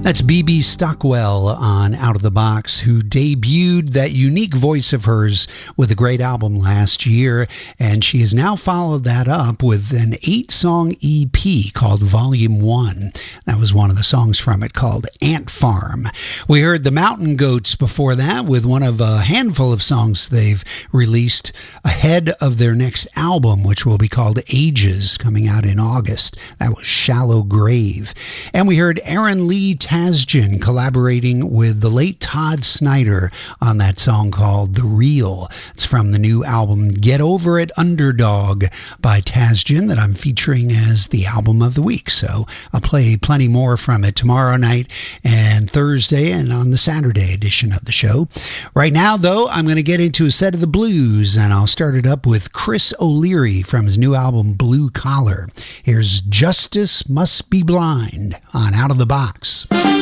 That's BB Stockwell on Out of the Box, who debuted that unique voice of hers with a great album last year, and she has now followed that up with an 8-song EP called Volume 1. That was one of the songs from it called Ant Farm. We heard the Mountain Goats before that with one of a handful of songs they've released ahead of their next album, which will be called Ages, coming out in August. That was Shallow Grave. And we heard Aaron Lee Tasjan collaborating with the late Todd Snyder on that song called The Real. It's from the new album Get Over It Underdog by Tasjan that I'm featuring as the album of the week. So I'll play plenty more from it tomorrow night and Thursday and on the Saturday edition of the show. Right now, though, I'm going to get into a set of the blues, and I'll start it up with Chris O'Leary from his new album Blue Collar. Here's Justice Must Be Blind on Out of the Box.